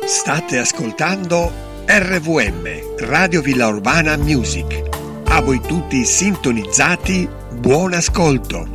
State ascoltando RVM, Radio Villa Urbana Music. A voi tutti sintonizzati, buon ascolto.